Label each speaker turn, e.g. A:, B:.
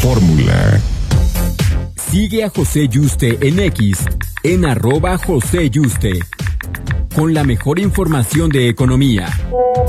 A: fórmula.
B: Sigue a José Yuste en X, en @José Yuste, con la mejor información de economía.